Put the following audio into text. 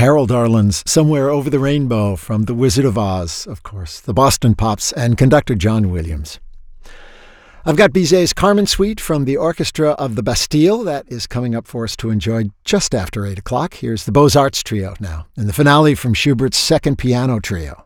Harold Arlen's Somewhere Over the Rainbow from The Wizard of Oz, of course, the Boston Pops, and conductor John Williams. I've got Bizet's Carmen Suite from the Orchestra of the Bastille. That is coming up for us to enjoy just after 8 o'clock. Here's the Beaux-Arts Trio now, and the finale from Schubert's Second Piano Trio.